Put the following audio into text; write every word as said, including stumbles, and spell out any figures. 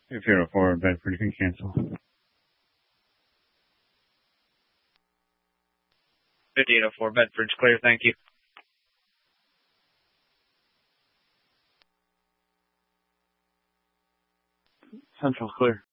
If you're a four Bedford, you can cancel. fifty-eight oh four Bedford's clear, thank you. Central's clear.